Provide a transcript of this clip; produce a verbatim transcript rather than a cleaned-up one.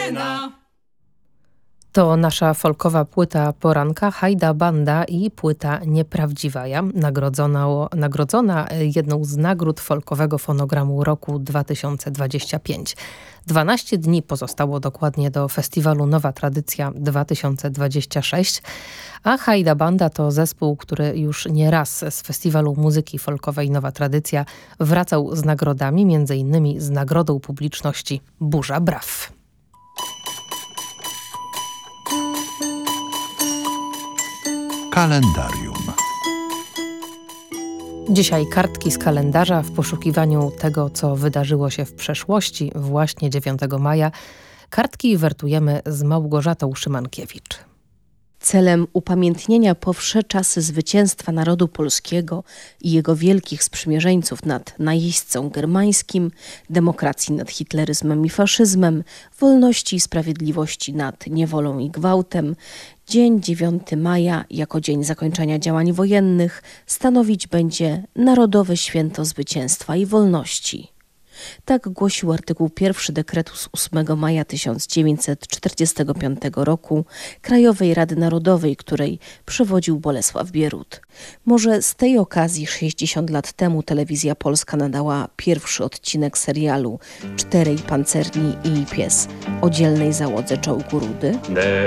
Ukraina. To nasza folkowa płyta poranka Hajda Banda i płyta Nieprawdziwa ja, nagrodzona, nagrodzona jedną z nagród folkowego fonogramu roku dwa tysiące dwudziestego piątego. dwanaście dni pozostało dokładnie do festiwalu Nowa Tradycja dwa tysiące dwudziesty szósty, a Hajda Banda to zespół, który już nie raz z festiwalu muzyki folkowej Nowa Tradycja wracał z nagrodami, między innymi z nagrodą publiczności Burza Braw. Kalendarium. Dzisiaj kartki z kalendarza w poszukiwaniu tego, co wydarzyło się w przeszłości, właśnie dziewiątego maja. Kartki wertujemy z Małgorzatą Szymankiewicz. Celem upamiętnienia po wsze czasy zwycięstwa narodu polskiego i jego wielkich sprzymierzeńców nad najeźdźcą germańskim, demokracji nad hitleryzmem i faszyzmem, wolności i sprawiedliwości nad niewolą i gwałtem, dzień dziewiątego maja jako dzień zakończenia działań wojennych stanowić będzie Narodowe Święto Zwycięstwa i Wolności. Tak głosił artykuł pierwszy dekretu z ósmego maja tysiąc dziewięćset czterdziestego piątego roku Krajowej Rady Narodowej, której przewodził Bolesław Bierut. Może z tej okazji sześćdziesiąt lat temu Telewizja Polska nadała pierwszy odcinek serialu Czterej pancerni i pies o dzielnej załodze czołgu Rudy?